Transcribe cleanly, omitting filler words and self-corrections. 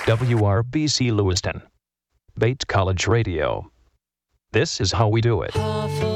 WRBC Lewiston. Bates College Radio. This is how we do it.